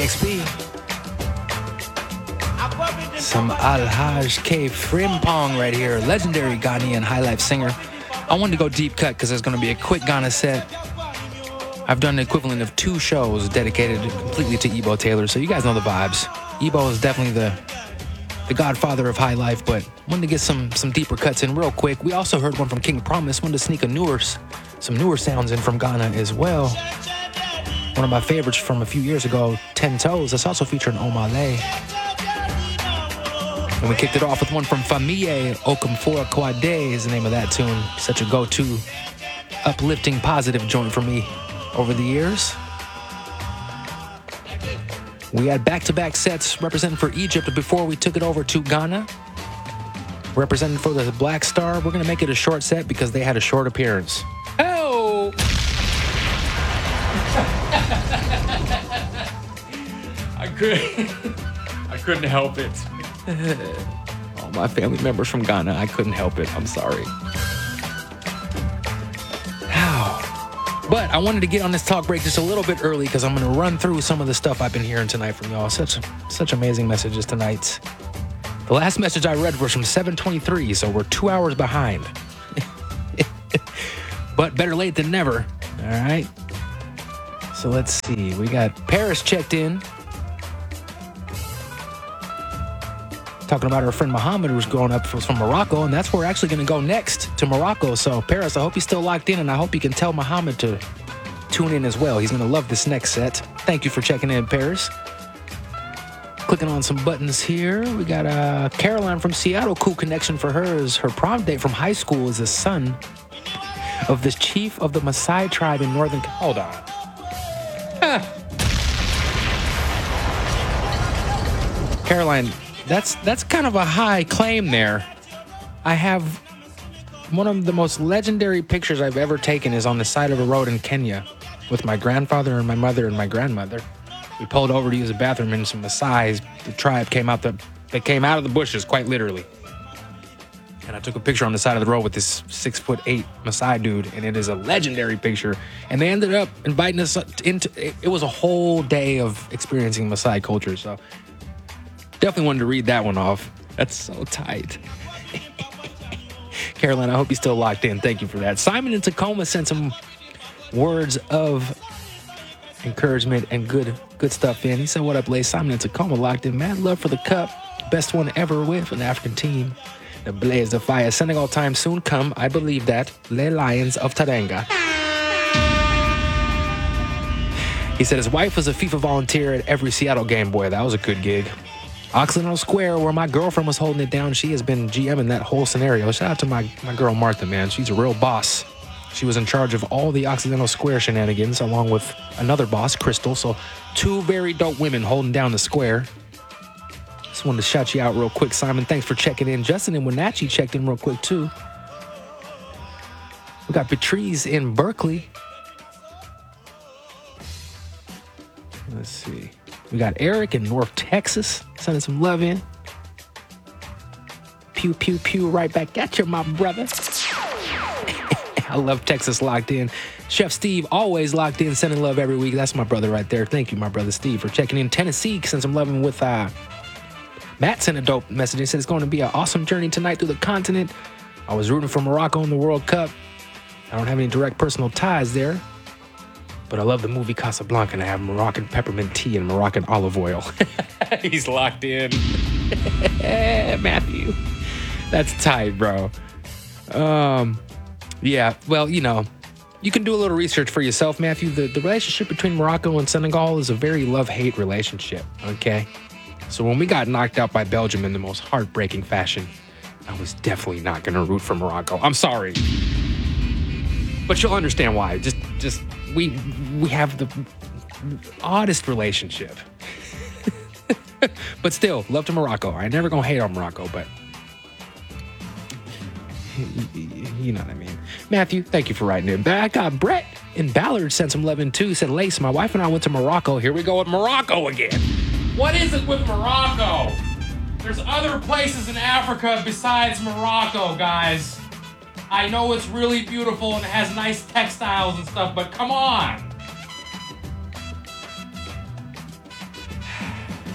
XP. Some Alhaj K Frimpong right here. Legendary Ghanaian high life singer. I wanted to go deep cut because there's going to be a quick Ghana set. I've done the equivalent of 2 shows dedicated completely to Ebo Taylor, so you guys know the vibes. Ebo is definitely the godfather of high life, but wanted to get some deeper cuts in real quick. We also heard one from King Promise. Wanted to sneak some newer sounds in from Ghana as well. One of my favorites from a few years ago, 10 Toes. That's also featuring Omale. And we kicked it off with one from Famille Okamfora Kwade is the name of that tune. Such a go-to, uplifting, positive joint for me over the years. We had back-to-back sets representing for Egypt before we took it over to Ghana. Representing for the Black Star. We're going to make it a short set because they had a short appearance. Oh! I couldn't help it. All my family members from Ghana, I couldn't help it. I'm sorry. But I wanted to get on this talk break just a little bit early because I'm going to run through some of the stuff I've been hearing tonight from y'all. Such amazing messages tonight. The last message I read was from 7:23, so we're 2 hours behind. But better late than never. All right. So let's see. We got Paris checked in. Talking about our friend Muhammad who's growing up from Morocco, and that's where we're actually going to go next, to Morocco. So Paris, I hope you're still locked in, and I hope you can tell Muhammad to tune in as well. He's going to love this next set. Thank you for checking in, Paris. Clicking on some buttons here. We got Caroline from Seattle. Cool connection for her. Her prom date from high school is the son of the chief of the Maasai tribe in northern... Hold on. Caroline... That's kind of a high claim there. I have one of the most legendary pictures I've ever taken is on the side of a road in Kenya with my grandfather and my mother and my grandmother. We pulled over to use a bathroom and some Maasai, the tribe they came out of the bushes, quite literally. And I took a picture on the side of the road with this 6'8" Maasai dude, and it is a legendary picture. And they ended up inviting us into, it was a whole day of experiencing Maasai culture, so definitely wanted to read that one off. That's so tight. Caroline, I hope you're still locked in. Thank you for that. Simon in Tacoma sent some words of encouragement and good stuff in. He said, what up, Lay? Simon in Tacoma locked in. Mad love for the cup. Best one ever with an African team. The blaze the fire. Senegal time soon come. I believe that. Les Lions of Teranga. He said his wife was a FIFA volunteer at every Seattle game. Boy, that was a good gig. Occidental Square, where my girlfriend was holding it down, she has been GMing that whole scenario. Shout out to my girl Martha, man. She's a real boss. She was in charge of all the Occidental Square shenanigans, along with another boss, Crystal. So 2 very dope women holding down the square. Just wanted to shout you out real quick, Simon. Thanks for checking in. Justin and Wenatchee checked in real quick, too. We got Patrice in Berkeley. Let's see. We got Eric in North Texas sending some love in. Pew, pew, pew, right back at you, my brother. I love Texas locked in. Chef Steve, always locked in, sending love every week. That's my brother right there. Thank you, my brother Steve, for checking in. Tennessee, send some love in with Matt sent a dope message. He said it's going to be an awesome journey tonight through the continent. I was rooting for Morocco in the World Cup. I don't have any direct personal ties there, but I love the movie Casablanca, and I have Moroccan peppermint tea and Moroccan olive oil. He's locked in. Matthew. That's tight, bro. Yeah, well, you know, you can do a little research for yourself, Matthew. The relationship between Morocco and Senegal is a very love-hate relationship, okay? So when we got knocked out by Belgium in the most heartbreaking fashion, I was definitely not going to root for Morocco. I'm sorry. But you'll understand why. Just we have the oddest relationship. But still, love to Morocco. I never gonna hate on Morocco, but you know what I mean. Matthew, thank you for writing in. Back Brett in Ballard sent some love in too. Said, Lace, my wife and I went to Morocco. Here we go with Morocco again. What is it with Morocco? There's other places in Africa besides Morocco, guys. I know it's really beautiful and it has nice textiles and stuff, but come on.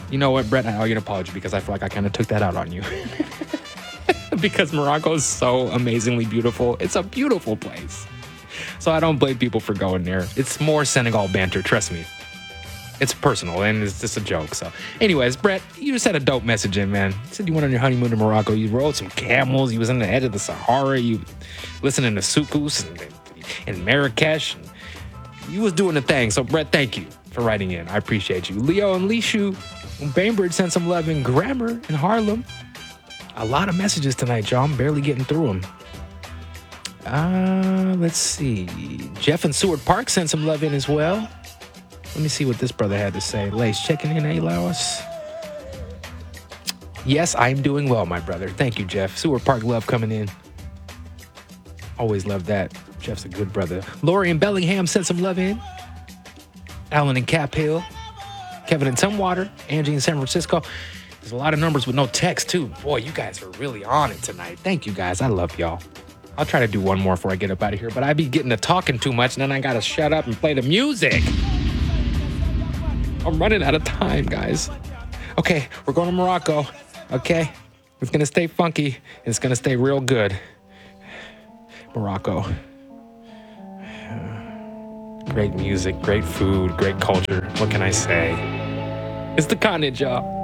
You know what, Brett? I owe you an apology because I feel like I kind of took that out on you. Because Morocco is so amazingly beautiful. It's a beautiful place. So I don't blame people for going there. It's more Senegal banter, trust me. It's personal and it's just a joke. So, anyways, Brett, you just had a dope message in, man. You said you went on your honeymoon to Morocco. You rode some camels. You was on the edge of the Sahara. You listening to soukous and Marrakesh. And you was doing the thing. So, Brett, thank you for writing in. I appreciate you. Leo and Lishu from Bainbridge sent some love in Grammar in Harlem. A lot of messages tonight, y'all. I'm barely getting through them. Let's see. Jeff and Seward Park sent some love in as well. Let me see what this brother had to say. Lace, checking in, Laos. Yes, I'm doing well, my brother. Thank you, Jeff. Seward Park love coming in. Always love that. Jeff's a good brother. Lori and Bellingham sent some love in. Alan and Cap Hill. Kevin and Tumwater. Angie in San Francisco. There's a lot of numbers with no text, too. Boy, you guys are really on it tonight. Thank you, guys. I love y'all. I'll try to do one more before I get up out of here, but I be getting to talking too much, and then I gotta shut up and play the music. I'm running out of time, guys. Okay, we're going to Morocco, okay? It's gonna stay funky, and it's gonna stay real good. Morocco. Great music, great food, great culture. What can I say? It's the continent, y'all.